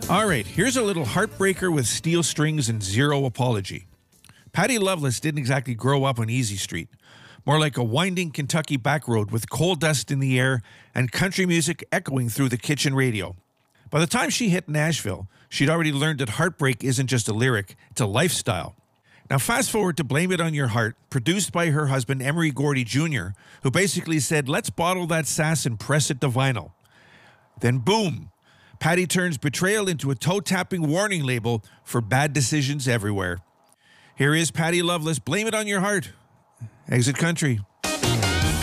All right, here's a little heartbreaker with steel strings and zero apology. Patty Loveless didn't exactly grow up on Easy Street, more like a winding Kentucky back road with coal dust in the air and country music echoing through the kitchen radio. By the time she hit Nashville, she'd already learned that heartbreak isn't just a lyric, it's a lifestyle. Now fast forward to Blame It On Your Heart, produced by her husband Emery Gordy Jr., who basically said, let's bottle that sass and press it to vinyl. Then boom, Patty turns betrayal into a toe-tapping warning label for bad decisions everywhere. Here is Patty Loveless, Blame It On Your Heart. Exit Country.